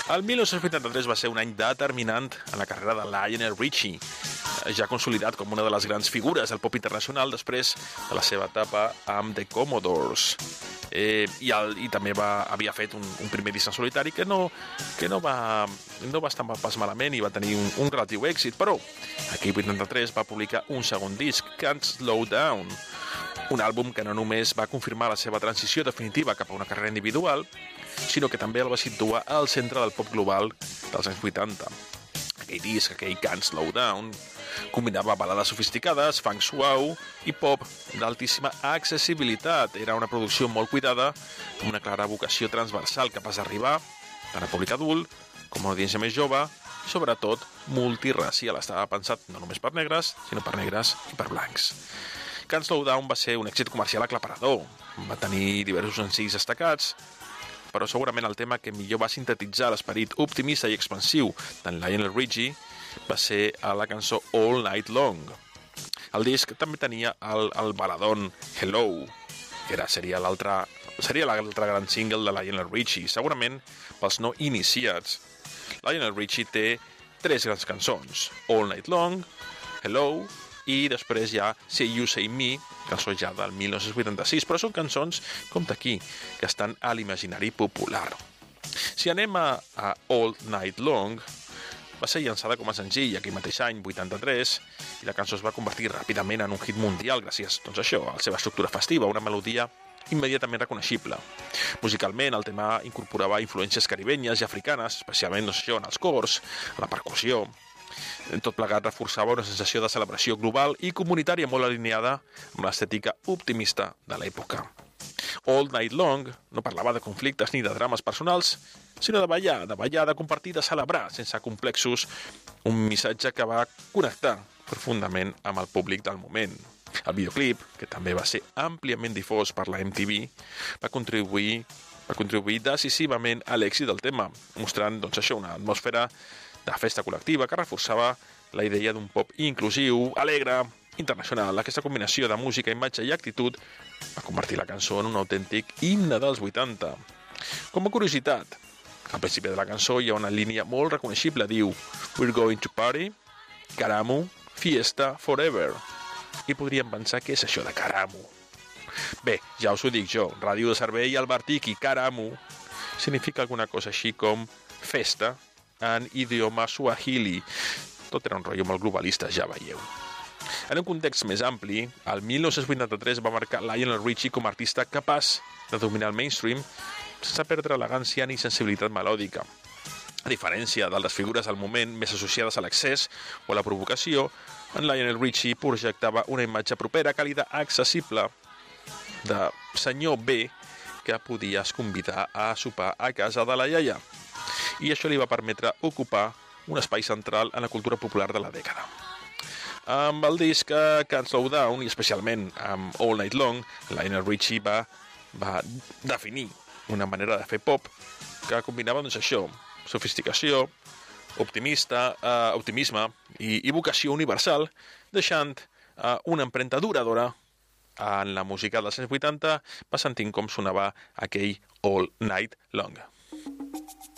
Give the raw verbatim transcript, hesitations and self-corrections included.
El mil nou-cents vuitanta-tres va ser un any determinant en la carrera de Lionel Richie, ja consolidat com una de les grans figures del pop internacional després de la seva etapa amb The Commodores. Eh, i, el, i també va, havia fet un, un primer disc en solitari que no, que no va, no va estar pas malament i va tenir un, un relatiu èxit, però aquell vuitanta-tres va publicar un segon disc, Can't Slow Down, un àlbum que no només va confirmar la seva transició definitiva cap a una carrera individual, sinó que també el va situar al centre del pop global dels anys vuitanta. Aquell disc, aquell Can't Slow Down, combinava balades sofisticades, funk suau i pop d'altíssima accessibilitat. Era una producció molt cuidada, amb una clara vocació transversal capaç d'arribar tant a públic adult com a una audiència més jove i, sobretot, multiracial. Estava pensat no només per negres, sinó per negres i per blancs. Can't Slow Down va ser un èxit comercial aclaparador. Va tenir diversos senzills destacats, però segurament el tema que millor va sintetitzar l'esperit optimista i expansiu d'en Lionel Richie va ser a la cançó All Night Long. El disc també tenia el, el baladón Hello, que era, seria l'altre seria l'altre gran single de Lionel Richie, segurament pels no iniciats. Lionel Richie té tres grans cançons, All Night Long, Hello i després hi ha Say You Say Me, cançó ja del mil nou-cents vuitanta-sis, però són cançons, compte aquí, que estan a l'imaginari popular. Si anem a, a All Night Long, va ser llançada com a senzill aquell mateix any, vuitanta-tres, i la cançó es va convertir ràpidament en un hit mundial gràcies, doncs això, a la seva estructura festiva, una melodia immediatament reconeixible. Musicalment, el tema incorporava influències caribenyes i africanes, especialment, doncs això, en els cors, a la percussió. Tot plegat reforçava una sensació de celebració global i comunitària molt alineada amb l'estètica optimista de l'època. All Night Long no parlava de conflictes ni de drames personals, sinó de ballar, de ballar, de compartir, de celebrar, sense complexos, un missatge que va connectar profundament amb el públic del moment. El videoclip, que també va ser àmpliament difós per la M T V, va contribuir, va contribuir decisivament a l'èxit del tema, mostrant, doncs això, una atmosfera de festa col·lectiva que reforçava la idea d'un pop inclusiu, alegre, internacional. Aquesta combinació de música, imatge i actitud va convertir la cançó en un autèntic himne dels vuitanta. Com a curiositat, al principi de la cançó hi ha una línia molt reconeixible, diu We're going to party, Karamu, fiesta forever. I podríem pensar què és això de Karamu. Bé, ja us ho dic jo, ràdio de servei al Bartic i Karamu significa alguna cosa així com festa en idioma suahili. Tot era un rotllo molt globalista, ja veieu. En un context més ampli, el mil nou-cents vuitanta-tres va marcar Lionel Richie com a artista capaç de dominar el mainstream sense perdre elegància ni sensibilitat melòdica. A diferència de les figures del moment més associades a l'accés o a la provocació, en Lionel Richie projectava una imatge propera, càlida, accessible, de senyor B que podies convidar a sopar a casa de la iaia. I això li va permetre ocupar un espai central en la cultura popular de la dècada. Amb el disc Can't Slow Down, i especialment amb All Night Long, Lionel Richie va, va definir una manera de fer pop que combinava, doncs això, sofisticació, optimista, eh, optimisme i, i vocació universal, deixant eh, una empremta duradora en la música dels anys vuitanta, va sentint com sonava aquell All Night Long.